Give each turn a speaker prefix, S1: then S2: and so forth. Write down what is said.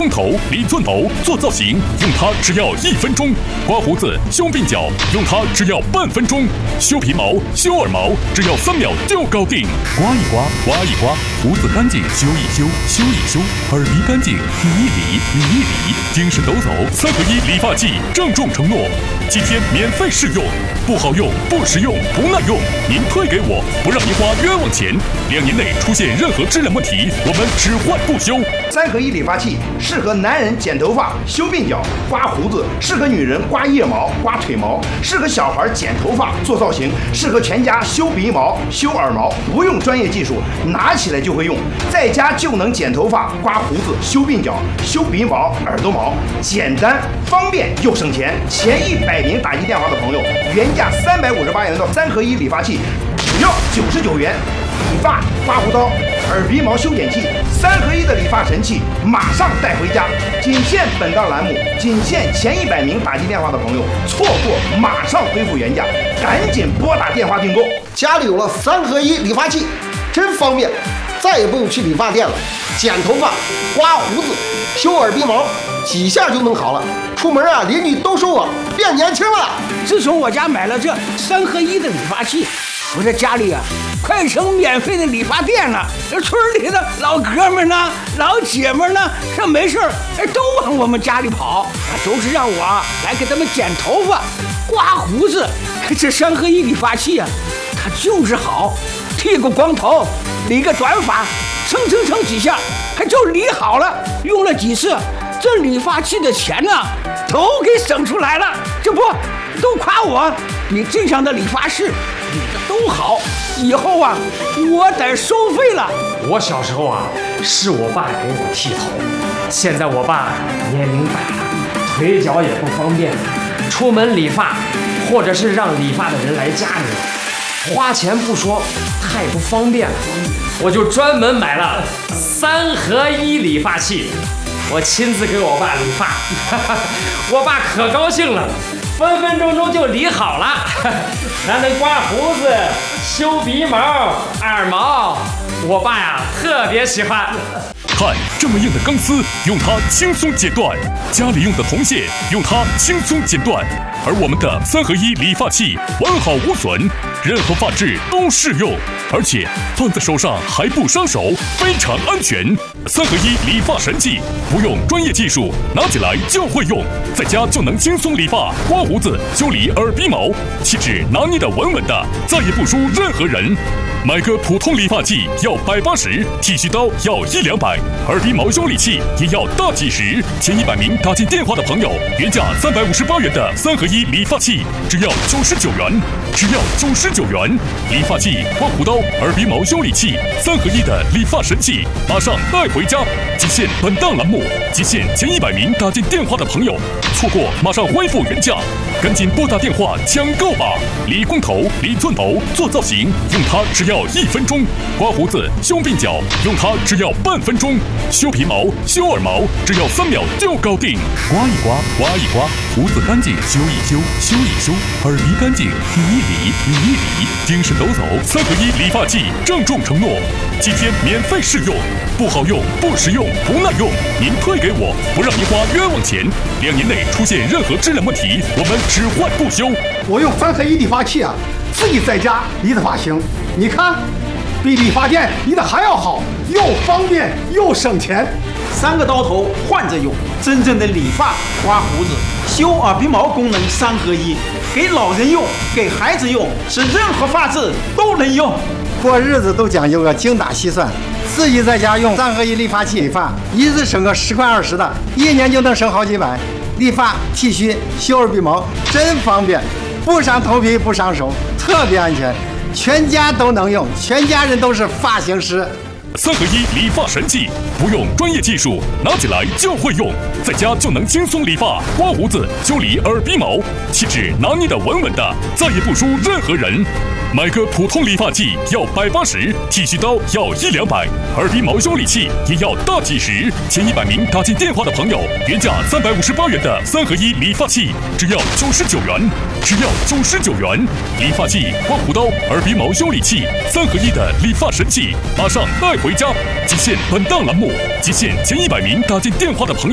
S1: 光头、理寸头，做造型用它只要1分钟；刮胡子、修鬓角用它只要半分钟；修皮毛、修耳毛只要3秒就搞定。刮一刮，刮一刮，胡子干净修一修，修一修，耳鼻干净理一理，理一理，精神抖擞3合1理发剂郑重承诺，7天免费试用，不好用、不实用、不耐用，您退给我，不让您花冤枉钱。2年内出现任何质量问题，我们只换不修。
S2: 3合1理发器适合男人剪头发、修鬓角、刮胡子，适合女人刮腋毛、刮腿毛，适合小孩剪头发、做造型，适合全家修鼻毛、修耳毛，不用专业技术，拿起来就会用，在家就能剪头发、刮胡子、修鬓角、修鼻毛、耳朵毛，简单方便又省钱。前100名打进电话的朋友，原价358元的3合1理发器只要99元。理发、刮胡刀、耳鼻毛修剪器，3合1的理发神器，马上带回家。仅限本档栏目，仅限前100名打进电话的朋友，错过马上恢复原价，赶紧拨打电话订购。
S3: 家里有了3合1理发器，真方便，再也不用去理发店了，剪头发、刮胡子、修耳鼻毛，几下就弄好了。出门啊，邻居都说我变年轻了。
S4: 自从我家买了这3合1的理发器，我这家里啊，快成免费的理发店了。这村里的老哥们呢、老姐们呢，这没事都往我们家里跑，都是让我来给他们剪头发、刮胡子。这3合1理发器啊，它就是好，剃个光头、理个短发，蹭几下，它就理好了。用了几次，这理发器的钱呢，都给省出来了。这不都夸我比镇上的理发师理的都好，以后啊我得收费了。
S5: 我小时候啊是我爸给我剃头，现在我爸年龄大了，腿脚也不方便，出门理发或者是让理发的人来家里，花钱不说，太不方便了。我就专门买了3合1理发器，我亲自给我爸理发，我爸可高兴了，分分钟就理好了，还能刮胡子、修鼻毛、耳毛，我爸呀特别喜欢。
S1: 看这么硬的钢丝，用它轻松剪断；家里用的铜线，用它轻松剪断。而我们的3合1理发器完好无损，任何发质都适用，而且放在手上还不伤手，非常安全。3合1理发神器，不用专业技术，拿起来就会用，在家就能轻松理发、刮胡子、修理耳鼻毛，气质拿捏得稳稳的，再也不输任何人。买个普通理发剂要180，剃须刀要100-200，耳鼻毛修理器也要大几十。前100名打进电话的朋友，原价358元的3合1理发器只要99元，只要99元。理发器、刮胡刀、耳鼻毛修理器，3合1的理发神器，马上带回家。仅限本档栏目，仅限前100名打进电话的朋友，错过马上恢复原价，赶紧拨打电话抢购吧！理光头、理寸头，做造型用它只要1分钟；刮胡子、修鬓角用它只要半分钟；修皮毛、修耳毛只要3秒就搞定。刮一刮，刮一刮，胡子干净修一修，修一修，耳鼻干净理一理，理一理，精神抖擞3合1理发剂郑重承诺，7天免费试用，不好用、不实用、不耐用，您退给我，不让您花冤枉钱。2年内出现任何质量问题，我们只换不修。
S6: 我用3合1理发器啊，自己在家理的发型，你看，比理发店理的还要好，又方便又省钱。
S7: 3个刀头换着用，真正的理发、刮胡子、修耳鼻毛功能3合1，给老人用，给孩子用，是任何发质都能用。
S8: 过日子都讲究个精打细算，自己在家用3合1理发器理发，一次省个10块20的，1年就能省好几百。理发、剃须、修耳鼻毛真方便，不伤头皮不伤手，特别安全，全家都能用，全家人都是发型师。
S1: 3合1理发神器，不用专业技术，拿起来就会用，在家就能轻松理发、刮胡子、修理耳鼻毛，气质拿捏得稳稳的，再也不输任何人。买个普通理发剂要180，剃须刀要100-200，耳鼻毛修理器也要大几十。前100名打进电话的朋友，原价358元的3合1理发器只要99元，只要99元。理发器、刮胡刀、耳鼻毛修理器，3合1的理发神器，马上带回家。仅限本档栏目，仅限前100名打进电话的朋友。